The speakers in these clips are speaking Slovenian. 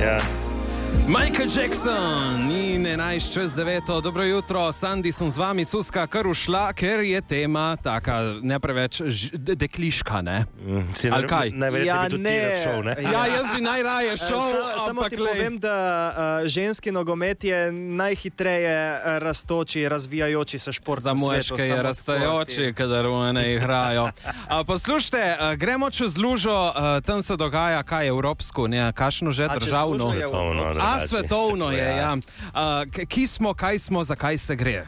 Ja. Michael Jackson in 11:09. Dobro jutro, Sandi sem z vami, Suska kar ušla, ker je tema taka ne preveč dekliška, ne? Ali kaj? Najverjetneje bi tudi ti rad šel, ne? Ja, jaz bi najraje šel, samo ti povem, da ženski nogomet je najhitreje rastoči, razvijajoči se šport za na svetu. moške je rastajoči, kadar one igrajo. Poslušajte, gremo čez lužo, tam se dogaja kaj evropsko, ne, kakšno že državno. Svetovno je, ja. Ki smo, kaj smo, zakaj se gre?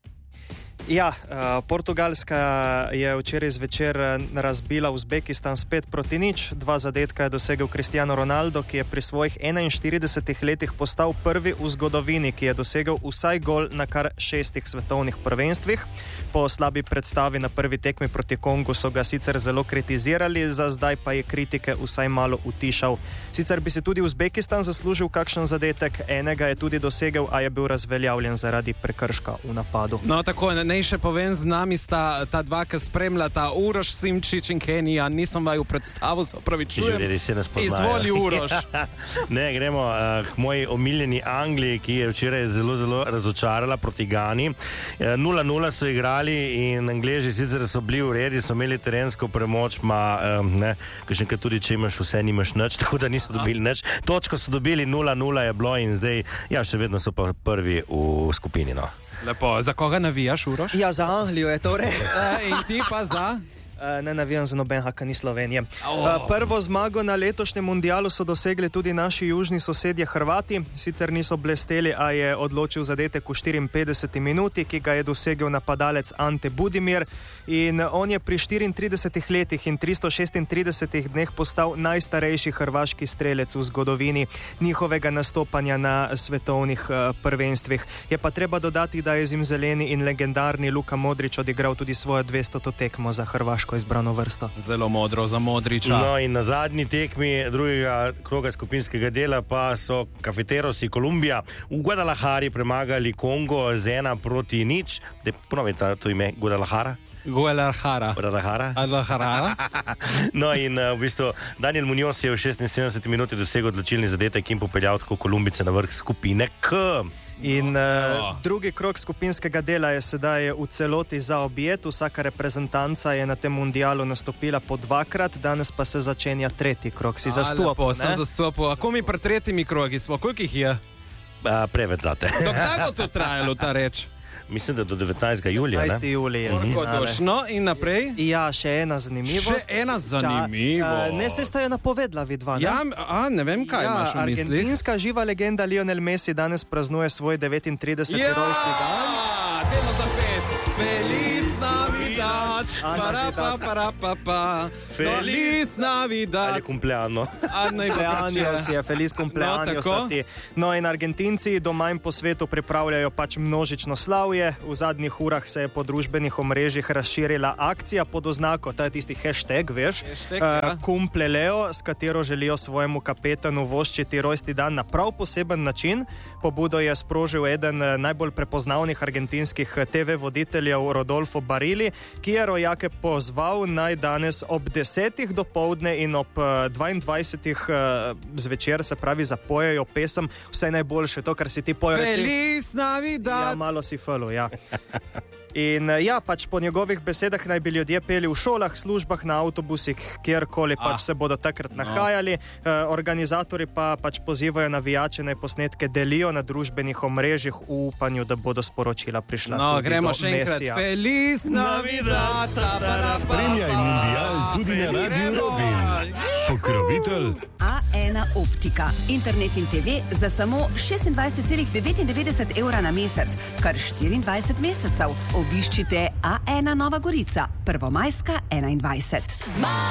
Ja, Portugalska je včeraj zvečer razbila Uzbekistan spet proti nič. 2 zadetka je dosegel Cristiano Ronaldo, ki je pri svojih 41 letih postal prvi v zgodovini, ki je dosegel vsaj gol na kar 6 svetovnih prvenstvih. Po slabi predstavi na prvi tekmi proti Kongu so ga sicer zelo kritizirali, za zdaj pa je kritike vsaj malo utišal. Sicer bi si tudi Uzbekistan zaslužil kakšen zadetek, enega je tudi dosegel, a je bil razveljavljen zaradi prekrška v napadu. No, tako ne še povem, z nami sta ta dva, ki spremljata, Uroš Simčič in Kenija. Nisem vaju predstavil, se opravičujem. Živeli se nas poznajo. Izvoli, Uroš. Ne, gremo k moji omiljeni Angliji, ki je včeraj zelo razočarala proti Gani. 0-0 so igrali in Angleži sicer so bili v redi, so imeli terensko premoč, kakšenkrat tudi, če imaš vse, nimaš nič, tako da niso dobili nič. Točko so dobili, 0-0 je bilo in zdaj, ja, še vedno so pa prvi v skupini, no. Lepo, za koga navijaš, Uroš? Ja, za Anglijo je torej. In ti pa za? Ne navijam za nobenega, ki ni Slovenije. Prvo zmago na letošnjem mundialu so dosegli tudi naši južni sosedje Hrvati. Sicer niso blesteli, a je odločil zadetek v 54 minuti, ki ga je dosegel napadalec Ante Budimir. In on je pri 34 letih in 336 dneh postal najstarejši hrvaški strelec v zgodovini njihovega nastopanja na svetovnih prvenstvih. Je pa treba dodati, da je zimzeleni in legendarni Luka Modrić odigral tudi svojo 200. tekmo za Hrvaško izbrano vrsto. Zelo modro za Modrića. No in na zadnji tekmi drugega kroga skupinskega dela pa so Cafeteros in Kolumbija v Guadalajari premagali Kongo z 1-0. Ponovi to ime, Guadalajara? Guadalajara. No in v bistvu Daniel Munoz je v 76 minuti dosegel odločilni zadetek in popeljal tako Kolumbice na vrh skupine K. In drugi krog skupinskega dela je sedaj v celoti zaobjet. Vsaka reprezentanca je na tem mundialu nastopila po 2-krat, danes pa se začenja tretji krog. Si zastopil, sem zastopil. A ko mi pred tretjimi krogi smo? Koliko jih je? Preveč zate. Dokaj bo to trajalo, ta reč? Mislim, da do 19. julija. 19. julija. No in naprej? Ja, še ena zanimivost. Ne se sta jo napovedala vidva, ne? Ja, ne vem, kaj imaš v mislih. Argentinska živa legenda Lionel Messi danes praznuje svoj 39. rojstni dan. Dajmo za 5. Feliz Navidad. Feliz Navidad. Ali cumpleaños. Feliz cumpleaños. No in Argentinci doma in po svetu pripravljajo pač množično slavje. V zadnjih urah se je po družbenih omrežjih razširila akcija pod oznako, ta je tisti hashtag, veš, Cumpleleo, s katero želijo svojemu kapetanu voščiti rojstni dan na prav poseben način. Pobudo je sprožil eden najbolj prepoznavnih argentinskih TV voditeljev Rodolfo Barili, ki je rojake pozval naj danes ob 10. dopoldne in ob 22. zvečer, se pravi, zapojejo pesem Vse najboljše, to, kar si ti pojo. Feliz Navidad! Ja, malo si felu, ja. In ja, pač po njegovih besedah naj bi ljudje peli v šolah, službah, na avtobusih, kjerkoli pač se bodo takrat nahajali. Organizatori pa pač pozivajo navijače naj posnetke delijo na družbenih omrežjih v upanju, da bodo sporočila prišla. No, gremo še enkrat. Feliz Navidad! Spremljaj mundial tudi na Radio Robin. Pokrovitelj A1 Optika. Internet in TV za samo 26,99 € na mesec, kar 24 mesecev. Obiščite A1 Nova Gorica, Prvomajska 21.